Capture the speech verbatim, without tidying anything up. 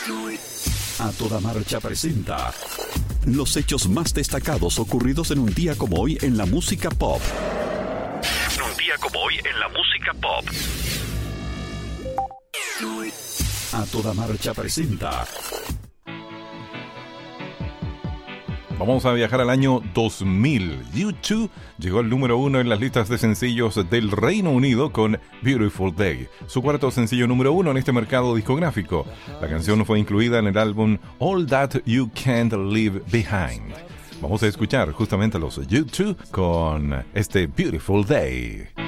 A Toda Marcha presenta los hechos más destacados ocurridos en un día como hoy en la música pop. Un día como hoy en la música pop. A Toda Marcha presenta. Vamos a viajar al año dos mil. U dos llegó al número uno en las listas de sencillos del Reino Unido con Beautiful Day, su cuarto sencillo número uno en este mercado discográfico. La canción fue incluida en el álbum All That You Can't Leave Behind. Vamos a escuchar justamente a los U dos con este Beautiful Day.